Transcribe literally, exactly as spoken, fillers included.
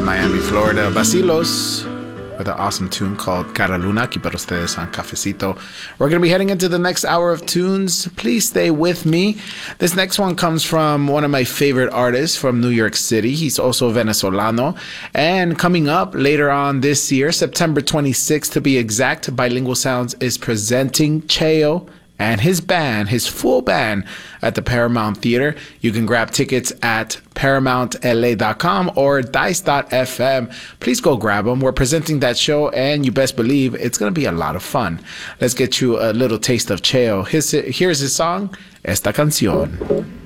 in Miami, Florida. Bacilos with an awesome tune called Cara Luna. Aquí para ustedes on Cafecito. We're going to be heading into the next hour of tunes. Please stay with me. This next one comes from one of my favorite artists from New York City. He's also Venezolano. And coming up later on this year, September twenty-sixth to be exact, Bilingual Sounds is presenting Cheo and his band, his full band, at the Paramount Theater. You can grab tickets at paramount l a dot com or dice dot f m. Please go grab them. We're presenting that show, and you best believe it's going to be a lot of fun. Let's get you a little taste of Cheo. His, here's his song, Esta Canción.